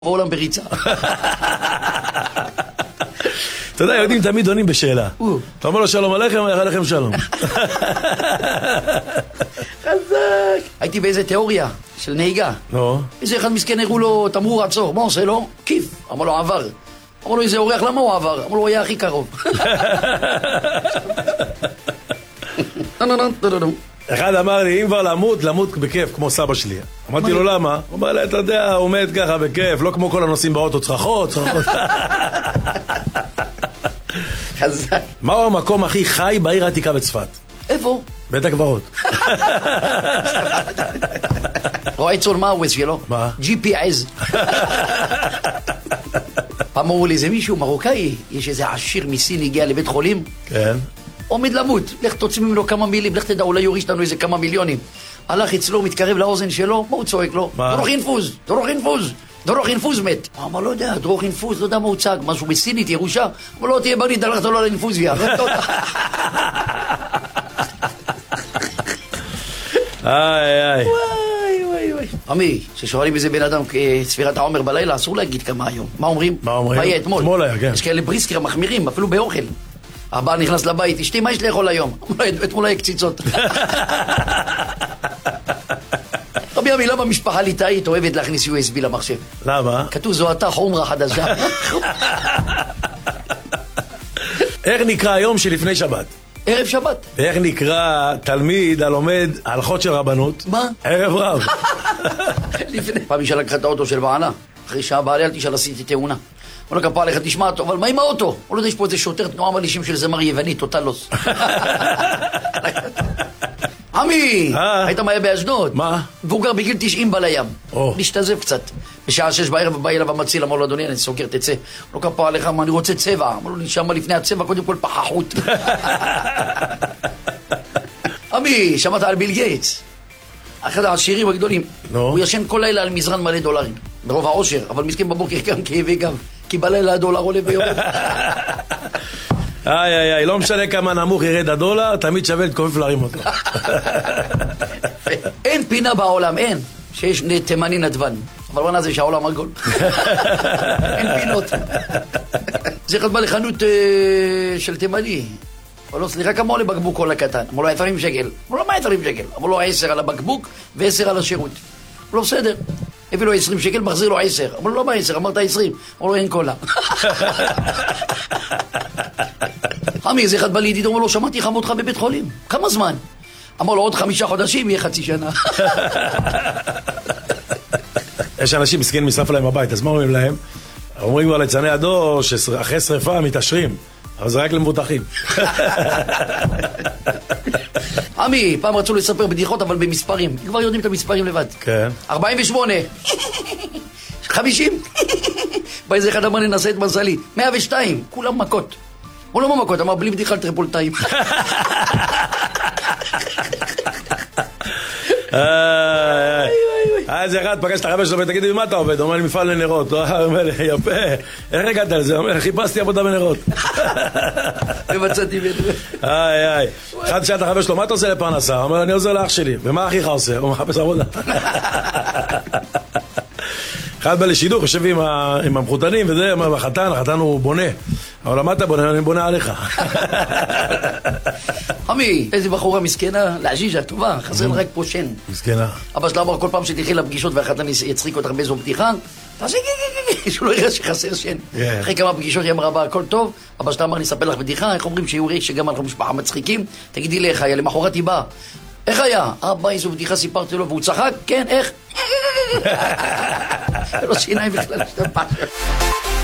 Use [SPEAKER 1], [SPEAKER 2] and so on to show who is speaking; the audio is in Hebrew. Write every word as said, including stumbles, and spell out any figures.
[SPEAKER 1] בעולם בריצה.
[SPEAKER 2] אתה יודע, יודעים תמיד עונים בשאלה. אתה אומר לו שלום עליכם, עליכם שלום.
[SPEAKER 1] חזק. הייתי באיזה תיאוריה של נהיגה.
[SPEAKER 2] נו.
[SPEAKER 1] איזה אחד מסכן הראו לו תמרור עצור. מה עושה לו? כיף. אמר לו עבר. אמר לו איזה אורח, למה הוא עבר? אמר לו הוא היה הכי קרוב.
[SPEAKER 2] אחד אמר לי, אם כבר למות, למות בכיף, כמו סבא שלי. אמרתי לו, למה? הוא אמר לי, אתה יודע, הוא עומד ככה בכיף, לא כמו כל הנוסעים באוטו, צרחות, צרחות.
[SPEAKER 1] חזק.
[SPEAKER 2] מהו המקום הכי חי בעיר העתיקה בצפת?
[SPEAKER 1] איפה?
[SPEAKER 2] בית הקברות.
[SPEAKER 1] רואה צול מה הווייז שלו?
[SPEAKER 2] מה?
[SPEAKER 1] ג'י פי עז. פעם אמרו לי, זה מישהו מרוקאי, יש איזה עשיר מסין הגיע לבית חולים,
[SPEAKER 2] כן.
[SPEAKER 1] עומד למות, לך תוציא ממנו כמה מילים, לך תדע, אולי יוריש לנו איזה כמה מיליונים. הלך אצלו, מתקרב לאוזן שלו, מה הוא צועק לו?
[SPEAKER 2] מה?
[SPEAKER 1] דרוך אינפוז, דרוך אינפוז, דרוך אינפוז מת. הוא אמר, לא יודע, דרוך אינפוז, לא יודע מה הוא צעק, משהו בסינית, ירושה. הוא לא תהיה בריא, דלכת לו על האינפוזיה.
[SPEAKER 2] איי איי.
[SPEAKER 1] וואי וואי וואי. עמי, ששואלים איזה בן אדם כספירת העומר בלילה, אסור להגיד כמה היום. מה אומרים?
[SPEAKER 2] מה אומרים?
[SPEAKER 1] מה יהיה אתמול?
[SPEAKER 2] אתמול היה, כן.
[SPEAKER 1] יש כאלה בריסקר מחמירים, אפילו באוכל. הבא נכנס לבית, אשתי, מה יש לאכול היום? אתמול היה קציצות. רבי עמי, למה משפחה ליטאית אוהבת להכניס יו אס בי למחשב?
[SPEAKER 2] למה?
[SPEAKER 1] כתוב זו אתה חומרה חדשה.
[SPEAKER 2] איך נקרא היום שלפני שבת?
[SPEAKER 1] ערב שבת.
[SPEAKER 2] ואיך נקרא תלמיד הלומד הלכות של רבנות?
[SPEAKER 1] מה?
[SPEAKER 2] ערב רב.
[SPEAKER 1] לפני. פעם אישה לקחה את האוטו של בעלה. אחרי שעה בעלי, אל תשאל, עשיתי תאונה. הוא לא כפה עליך, תשמע אותו, אבל מה עם האוטו? הוא לא יודע, יש פה איזה שוטר תנועה מלישים של זמר יווני, טוטלוס. עמי, היית מה היה באשדוד?
[SPEAKER 2] מה?
[SPEAKER 1] והוא גר בגיל תשעים בא לים.
[SPEAKER 2] או.
[SPEAKER 1] להשתזף קצת. בשעה שש בערב בא אליו המציל, אמר לו, אדוני, אני סוגר, תצא. הוא לא כפה עליך, מה, אני רוצה צבע. אמר לו, נשמע לפני הצבע, קודם כל פחחות. עמי, שמעת על ביל גייטס? אחד העשירים הגדולים. הוא ישן כל לילה על מזרן מלא דולרים. ברוב העושר, אבל מסכים בבוקר גם כאבי גב. כי בלילה הדולר עולה ויורד.
[SPEAKER 2] איי איי איי, לא משנה כמה נמוך ירד הדולר, תמיד שווה לתכופף להרים אותו.
[SPEAKER 1] אין פינה בעולם, אין, שיש תימני נדבן. אבל בנה זה שהעולם עגול. אין פינות. זה אחד בא לחנות של תימני. אמר לו, סליחה, כמה עולה בקבוק כל הקטן? אמר לו, עשרים שקל. אמר לו, מה עשרים שקל? אמר לו, עשר על הבקבוק ועשר על השירות. אמר לו, בסדר. הביא לו עשרים שקל, מחזיר לו עשר. אמר לו, לא מה עשר? אמרת עשרים. אמר לו, אין קולה. חמי, זה אחד בא לידיד, אמר לו, שמעתי חם אותך בבית חולים. כמה זמן? אמר לו, עוד חמישה חודשים יהיה חצי שנה.
[SPEAKER 2] יש אנשים מסכנים משרף להם הבית, אז מה אומרים להם? אומרים כבר ליצני הדור שאחרי שריפה מתעשרים, אבל זה רק למבוטחים.
[SPEAKER 1] עמי, פעם רצו לספר בדיחות, אבל במספרים. כבר יודעים את המספרים לבד.
[SPEAKER 2] כן.
[SPEAKER 1] ארבעים ושמונה. חמישים. באיזה אחד אמר ננסה את מזלי. מאה ושתיים. כולם מכות. הוא לא מכות, אמר בלי בדיחה על טריפולטאים.
[SPEAKER 2] אז אחד פגש את החבר שלו ותגיד לי, מה אתה עובד? הוא אומר לי, מפעל לנרות. הוא אומר לי, יפה, איך הגעת על זה? הוא אומר לי, חיפשתי עבודה בנרות.
[SPEAKER 1] ומצאתי בנרות.
[SPEAKER 2] איי איי. אחד שאל את החבר שלו, מה אתה עושה לפרנסה? הוא אומר, אני עוזר לאח שלי. ומה אחיך עושה? הוא מחפש עבודה. אחד בא לשידוך, יושב עם המחותנים וזה, אומר, החתן, החתן הוא בונה. אבל למה אתה בונה? אני בונה עליך.
[SPEAKER 1] עמי, איזה בחורה מסכנה, לעזיזה, טובה, חסר רק פה שן.
[SPEAKER 2] מסכנה.
[SPEAKER 1] אבא שלה אמר כל פעם שתלכי לפגישות והחתן יצחיק אותך באיזו בדיחה, תעשי גגגגגג, שהוא לא יראה שחסר שן. אחרי כמה פגישות היא אמרה בה, הכל טוב, אבא שלה אמר, אני אספר לך בדיחה, איך אומרים שיהיו ריק שגם אנחנו משפחה מצחיקים, תגידי לי איך היה, למחרת היא באה. איך היה? אבא, איזו בדיחה סיפרתי לו, והוא צחק? כן, איך? לא שיניים בכלל, שאתה פחד.